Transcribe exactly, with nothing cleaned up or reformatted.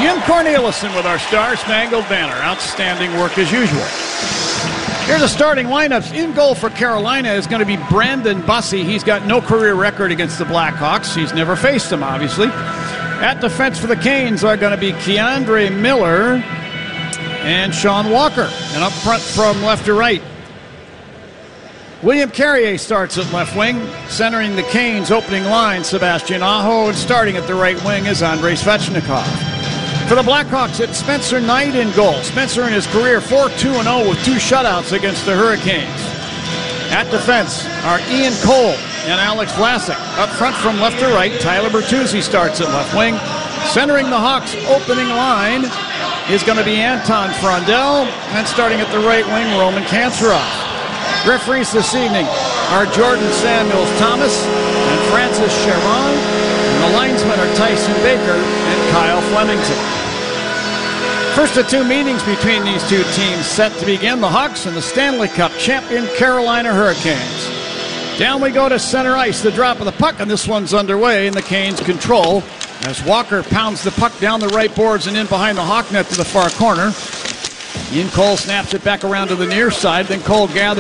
Jim Cornelison with our Star Spangled Banner. Outstanding work as usual. Here's the starting lineups. In goal for Carolina is going to be Brandon Bussey. He's got no career record against the Blackhawks. He's never faced them, obviously. At defense for the Canes are going to be Keandre Miller and Sean Walker. And up front from left to right, William Carrier starts at left wing, centering the Canes' opening line, Sebastian Aho, and starting at the right wing is Andrei Svechnikov. For the Blackhawks, it's Spencer Knight in goal. Spencer in his career four two and oh with two shutouts against the Hurricanes. At defense are Ian Cole and Alex Vlasic. Up front from left to right, Tyler Bertuzzi starts at left wing. Centering the Hawks' opening line is going to be Anton Frondel, and starting at the right wing, Roman Kanserov. Referees this evening are Jordan Samuels-Thomas and Francis Charon, and the linesmen are Tyson Baker and Kyle Flemington. First of two meetings between these two teams set to begin, the Hawks and the Stanley Cup champion Carolina Hurricanes. Down we go to center ice, the drop of the puck, and this one's underway, and the Canes control as Walker pounds the puck down the right boards and in behind the Hawk net to the far corner. Ian Cole snaps it back around to the near side, then Cole gathers